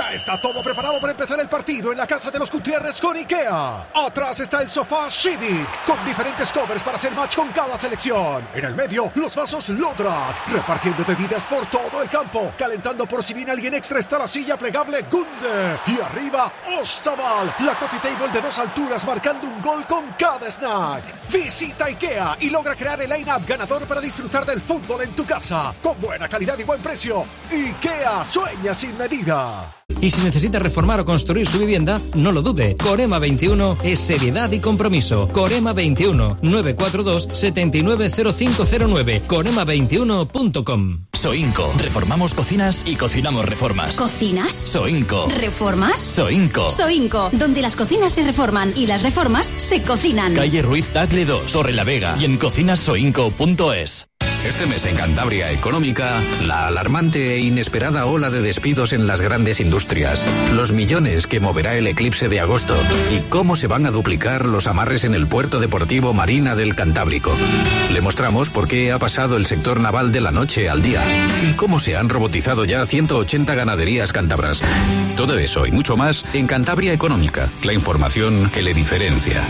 Ya está todo preparado para empezar el partido en la casa de los Gutiérrez con IKEA. Atrás está el sofá Civic, con diferentes covers para hacer match con cada selección. En el medio, los vasos Lodrat, repartiendo bebidas por todo el campo. Calentando por si viene alguien extra está la silla plegable Gunde. Y arriba, Ostaval, la coffee table de 2 alturas marcando un gol con cada snack. Visita IKEA y logra crear el line-up ganador para disfrutar del fútbol en tu casa. Con buena calidad y buen precio. IKEA, sueña sin medida. Y si necesita reformar o construir su vivienda, no lo dude. Corema 21 es seriedad y compromiso. Corema 21 942 790509. Corema21.com. Soinco. Reformamos cocinas y cocinamos reformas. ¿Cocinas? Soinco. ¿Reformas? Soinco. Soinco, donde las cocinas se reforman y las reformas se cocinan. Calle Ruiz Tagle 2, Torrelavega y en cocinasoinco.es. Este mes en Cantabria Económica, la alarmante e inesperada ola de despidos en las grandes industrias, los millones que moverá el eclipse de agosto y cómo se van a duplicar los amarres en el puerto deportivo Marina del Cantábrico. Le mostramos por qué ha pasado el sector naval de la noche al día y cómo se han robotizado ya 180 ganaderías cántabras. Todo eso y mucho más en Cantabria Económica, la información que le diferencia.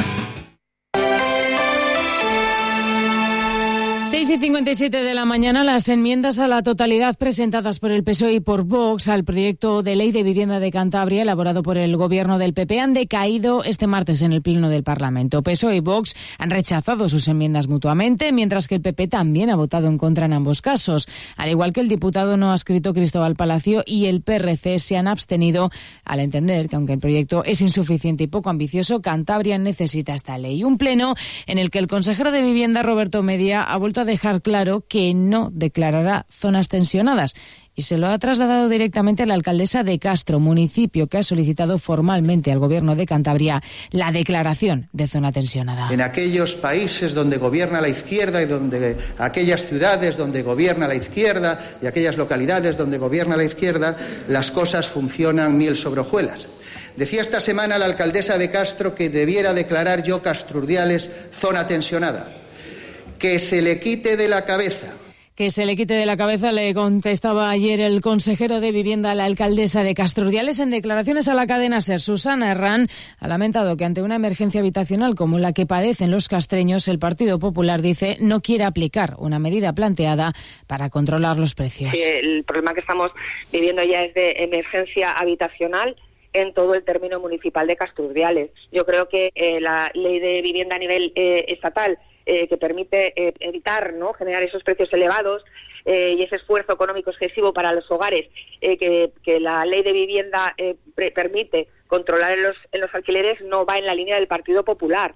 6:57 de la mañana, las enmiendas a la totalidad presentadas por el PSOE y por Vox al proyecto de ley de vivienda de Cantabria elaborado por el gobierno del PP han decaído este martes en el Pleno del Parlamento. PSOE y Vox han rechazado sus enmiendas mutuamente, mientras que el PP también ha votado en contra en ambos casos. Al igual que el diputado no adscrito Cristóbal Palacio y el PRC se han abstenido al entender que aunque el proyecto es insuficiente y poco ambicioso, Cantabria necesita esta ley. Un pleno en el que el consejero de Vivienda, Roberto Media, ha vuelto a dejar claro que no declarará zonas tensionadas y se lo ha trasladado directamente a la alcaldesa de Castro, municipio que ha solicitado formalmente al gobierno de Cantabria la declaración de zona tensionada. En aquellos países donde gobierna la izquierda y donde aquellas ciudades donde gobierna la izquierda y aquellas localidades donde gobierna la izquierda, las cosas funcionan miel sobre hojuelas. Decía esta semana la alcaldesa de Castro que debiera declarar yo Castrurdiales zona tensionada. Que se le quite de la cabeza. Que se le quite de la cabeza, le contestaba ayer el consejero de Vivienda a la alcaldesa de Castrurdiales. En declaraciones a la cadena SER, Susana Herrán ha lamentado que ante una emergencia habitacional como la que padecen los castreños, el Partido Popular, dice, no quiere aplicar una medida planteada para controlar los precios. Sí, el problema que estamos viviendo ya es de emergencia habitacional en todo el término municipal de Castrurdiales. Yo creo que la ley de vivienda a nivel estatal que permite evitar, ¿no?, generar esos precios elevados y ese esfuerzo económico excesivo para los hogares que la ley de vivienda permite controlar en los alquileres, no va en la línea del Partido Popular.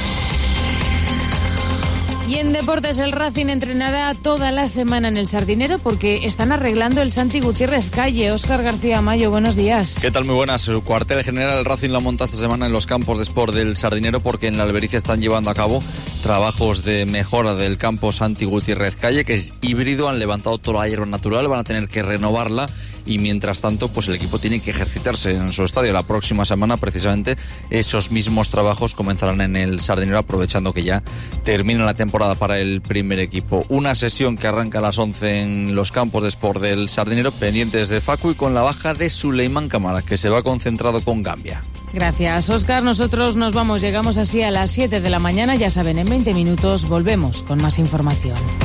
Y en deportes, el Racing entrenará toda la semana en el Sardinero porque están arreglando el Santi Gutiérrez Calle. Óscar García Mayo, buenos días. ¿Qué tal? Muy buenas. El cuartel general del Racing lo monta esta semana en los campos de Sport del Sardinero porque en la Albericia están llevando a cabo trabajos de mejora del campo Santi Gutiérrez Calle, que es híbrido. Han levantado toda la hierba natural, van a tener que renovarla y mientras tanto pues el equipo tiene que ejercitarse en su estadio. La próxima semana precisamente esos mismos trabajos comenzarán en el Sardinero, aprovechando que ya termina la temporada para el primer equipo. Una sesión que arranca a las 11 en los campos de Sport del Sardinero, pendientes de Facu y con la baja de Suleimán Camara, que se va concentrado con Gambia. Gracias, Óscar. Nosotros nos vamos, llegamos así a las 7 de la mañana. Ya saben, en 20 minutos volvemos con más información.